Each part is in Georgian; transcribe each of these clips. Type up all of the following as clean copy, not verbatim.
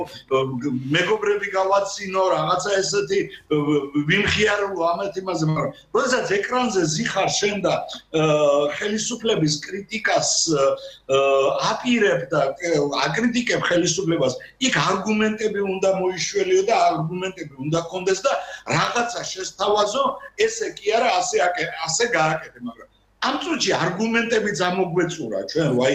მეგობრები გავაცინო რაღაცა ესეთი ვიმხიარულო ამათ იმაზე მაგრამ როდესაც ეკრანზე ზიხარ შენ და ხელისუფლების კრიტიკას აპირებ და აკრიტიკებ ხელისუფლებას იქ არგუმენტები უნდა მოიშველიო და არგუმენტები უნდა კონდეს და რაღაცა შესთავაზო ესე კი არა ასე გააკეთე მაგრამ ამ წუთში არგუმენტები გამოგვეწურა ჩვენ აი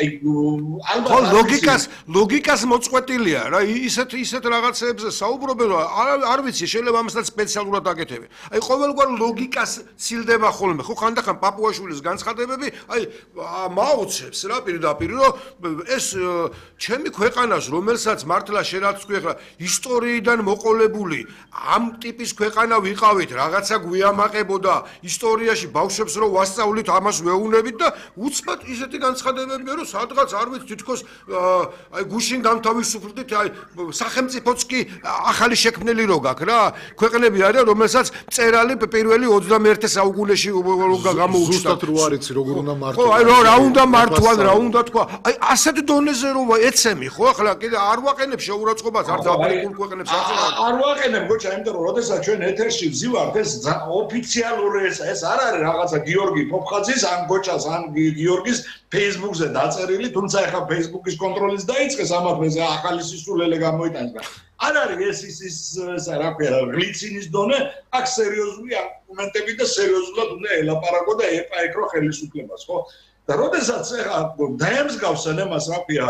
ალბათ ლოგიკას მოწყვეტილია რა ისეთ რაღაცებზე საუბრობენ არ ვიცი შეიძლება ამასაც სპეციალურად აკეთებენ აი ყოველგვარ ლოგიკას ცილდება ხოლმე ხო ხანდახან პაპუაშვილის განცხადებები აი მაოცებს რა პირდაპირ რომ ეს ჩემი ქვეყანას რომელსაც მართლა შენაც თქვი ახლა ისტორიიდან მოყოლებული ამ ტიპის ქვეყანა ვიყავით რაღაცა გვიამაყებოდა ისტორიაში ბავშვებს რომ ვასწავლით ამას ვეუბნებით და უცბად ისეთი განცხადებებია რომ სადღაც არ ვიცი თითქოს აი გუშინ გამთავისუფლდით აი სახელმწიფოც კი ახალი შექმნელი რო გაქვს რა ქვეყნები არიან რომელსაც მწერალი პირველი 21 საუკუნეში გამოუჩნდა ზუსტად რო არ იცი როგორ უნდა მართო ხო აი რა უნდა მართვან რა უნდა თქვა აი ასეთ დონეზე რომ ეცემი ხო ახლა კიდე არ ვაყენებ შეურაცხყოფას არც აფრიკულ ქვეყნებს არ ვაყენებ გოჩა იმიტომ რომ როდესაც ჩვენ ეთერში ვზივართ ეს ოფიციალური ეს არ არის რაღაცა გიორგი ფოფხაძის ან გოჩას ან გიორგის Facebook-ზე დაწერილი თუმცა ეხლა Facebook-ის კონტროლის დაიწყეს ამას ახალი სისულელე გამოიტანს და არ არის ის რა ქვია გლიცინის დონე აქ სერიოზული არგუმენტები და სერიოზულად უნდა ელაპარაკო და ეპაეკრო ხელისუფლებას ხო და როდესაც ეხლა დაემსგავსენ ამას რა ქვია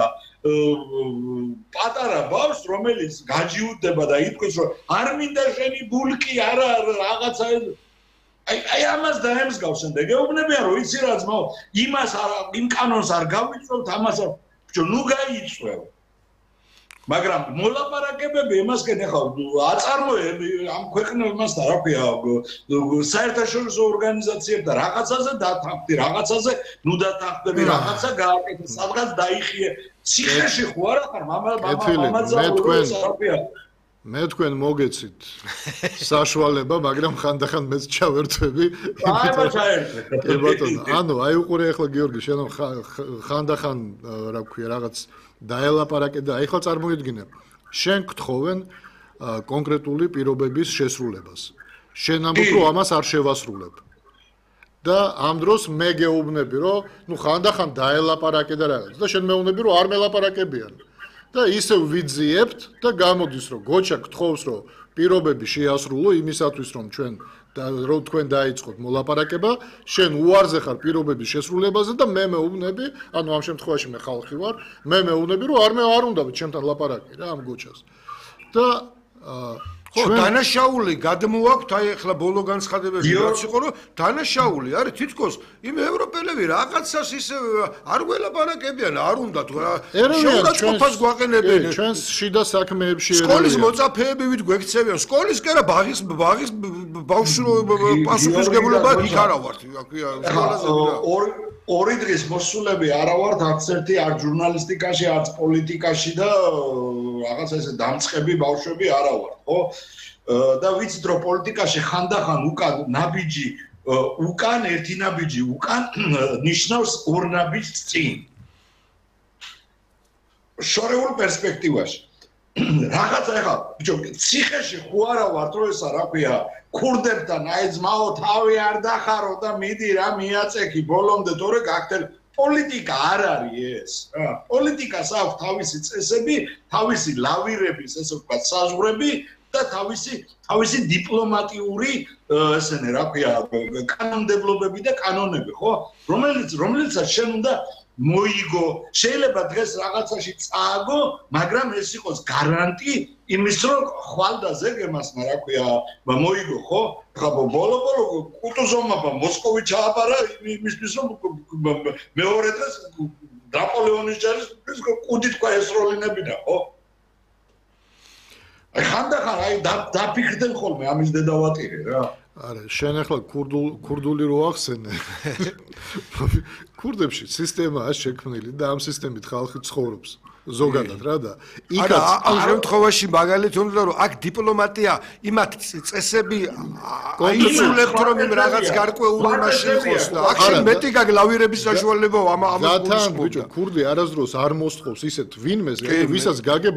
პატარა ბავშვს რომელიც გაჯიუტდება და იტყვის რომ არ მინდა შენი ბულკი არა რაღაცა აი ამას დაემსგავსენ და გეუბნებიან რომ იცი რა ძმაო იმას იმ კანონს არ გავიწევთ ამას ნუ გაიწევ მაგრამ მოლაპარაკებები იმასკენ ახლა აწარმოები ამ ქვეყნებმასთან რა ქვია საერთაშორისო ორგანიზაციებთან რაღაცაზე დათანხმდი რაღაცაზე ნუ დათანხმდები რაღაცა გააკეთე სადღაც დაიხიე ციხეში ხო არა ხარ მამაძე მე თქვენ მოგეცით საშუალება მაგრამ ხანდახან მეც ჩავერთვები კი ბატონო ანუ აი უყურე ახლა გიორგი შენ ხანდახან რა ქვია რაღაც დაელაპარაკე და ახლა წარმოიდგინე შენ გთხოვენ კონკრეტული პირობების შესრულებას შენ ამბობ რომ ამას არ შევასრულებ და ამ დროს მე გეუბნები რომ ნუ ხანდახან დაელაპარაკე და რაღაც და შენ მეუბნები რომ არ მელაპარაკებიან და ისევ ვიძიებთ და გამოდის რომ გოჩა გთხოვს რომ პირობები შეასრულო იმისათვის რომ ჩვენ რომ თქვენ დაიწყოთ მოლაპარაკება შენ უარზე ხარ პირობების შესრულებაზე და მე მეუბნები ანუ ამ შემთხვევაში მე ხალხი ვარ მე მეუბნები რომ არ უნდა ჩემთან ლაპარაკი რა ამ გოჩას და ხო დანაშაული გადმოაქვთ აი ახლა ბოლო განცხადებები რაც იყო რომ დანაშაული არის თითქოს იმ ევროპელები რაღაცას ისე არ ველაპარაკებიან არ უნდათ შეურაცხყოფას გვაყენებენ ჩვენს შიდა საქმეებში სკოლის მოწაფეები ვით გვექცევიან სკოლის კი არა ბაღის ბავშვი პასუხისმგებლობა იქ არა ვართ ორი დღის მოსულები არა ვართ არც ერთი არ ჟურნალისტიკაში არც პოლიტიკაში და რაღაცა ესე დამწყები ბავშვები არა ვართ ხო და ვიცით რომ პოლიტიკაში ხანდახან უკან ნაბიჯი უკან ერთი ნაბიჯი უკან ნიშნავს ორ ნაბიჯს წინ შორეულ პერსპექტივაში რაღაცა ეხლა ბიჭო ციხეში ხო არა ვართ რომ ესა რა ქვია ქურდებთან აი ძმაო თავი არ დახარო და მიდი რა მიაწექი ბოლომდე თორე გაგთელ პოლიტიკა არ არის ეს რა პოლიტიკას აქვს თავისი წესები თავისი ლავირების ესე ვთქვათ საზღვრები და თავისი დიპლომატიური ესენი რა ქვია კანონმდებლობები და კანონები ხო რომელიცაც შენ უნდა მოიგო შეიძლება დღეს რაღაცაში წააგო მაგრამ ეს იყოს გარანტი იმის რომ ხვალ და ზეგემას რა ქვია მოიგო ხო ხა ბოლო კუტუზოვმა მოსკოვი ჩააბარა იმისთვის რომ მეორე დღეს ნაპოლეონის ჯარის კუდი თქვა ესროლინებინა ხო აი ხანდახან აი დაფიქრდნენ ხოლმე ამის დედავატირე რა არა შენ ახლა ქურდული რო ახსენე ქურდებში სისტემაა შექმნილი და ამ სისტემით ხალხი ცხოვრობს ზოგადად რა და იქაც ამ შემთხვევაში მაგალითად უნდა რომ აქ დიპლომატია იმათ წესები აიძულებთ რომ იმ რაღაც გარკვეულ იმაში იყოს და აქ შენ მეტი გაგლავირების საშუალება ამას გულის ბიჭო ქურდი არასდროს არ მოსთხოვს ისეთ ვინმეს ვისაც გაგება